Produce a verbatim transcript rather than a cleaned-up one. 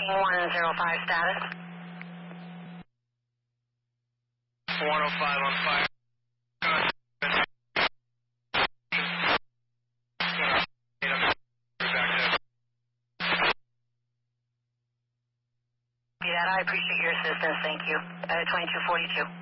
one oh five status. one oh five on fire. I appreciate your assistance. Thank you. Uh, twenty-two forty-two.